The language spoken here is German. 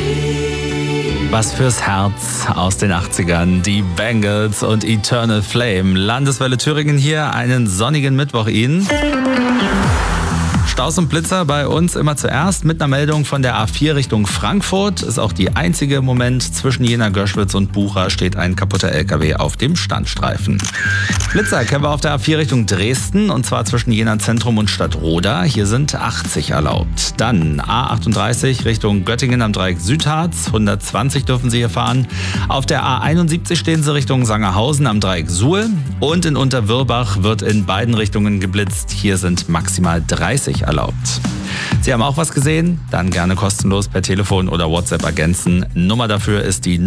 Was fürs Herz aus den 80ern. Die Bangles und Eternal Flame. Landeswelle Thüringen hier. Einen sonnigen Mittwoch Ihnen. Staus und Blitzer bei uns immer zuerst mit einer Meldung von der A4 Richtung Frankfurt. Ist auch die einzige im Moment. Zwischen Jena, Göschwitz und Bucha steht ein kaputter LKW auf dem Standstreifen. Blitzer kennen wir auf der A4 Richtung Dresden und zwar zwischen Jena Zentrum und Stadtroda. Hier sind 80 erlaubt. Dann A38 Richtung Göttingen am Dreieck Südharz. 120 dürfen Sie hier fahren. Auf der A71 stehen Sie Richtung Sangerhausen am Dreieck Suhl. Und in Unterwürbach wird in beiden Richtungen geblitzt. Hier sind maximal 30 erlaubt. Sie haben auch was gesehen? Dann gerne kostenlos per Telefon oder WhatsApp ergänzen. Nummer dafür ist die